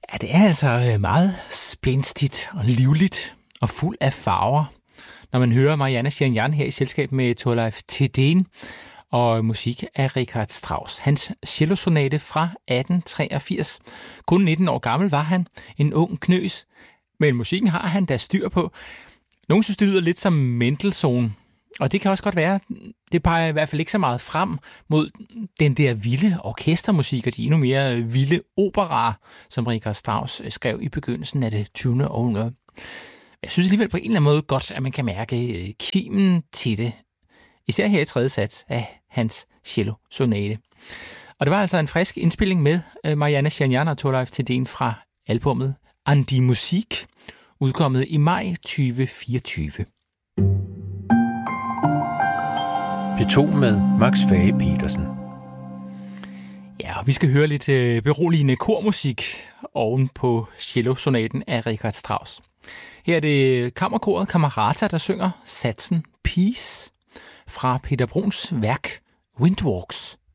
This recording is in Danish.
Ja, det er altså meget spændstigt og livligt og fuld af farver, når man hører Marianne Shirinyan her i selskab med Thorleif Thedéen og musik af Richard Strauss. Hans cellosonate fra 1883. Kun 19 år gammel var han, en ung knøs, men musikken har han da styr på. Nogle synes, det lyder lidt som Mendelssohn, og det kan også godt være, det peger i hvert fald ikke så meget frem mod den der vilde orkestermusik og de endnu mere vilde operaer, som Richard Strauss skrev i begyndelsen af det 20. århundrede. Jeg synes alligevel på en eller anden måde godt, at man kan mærke kimen til det, især her i tredje sats af hans cello-sonate. Og det var altså en frisk indspilling med Marianne Shirinyan og Thorleif Thedéen fra albumet An die Musik, udkommet i maj 2024. P2 med Max Fage-Petersen. Ja, og vi skal høre lidt beroligende kormusik oven på cello-sonaten af Richard Strauss. Her er det kammerkoret Camerata, der synger satsen Peace fra Peter Bruhns værk Windwalks.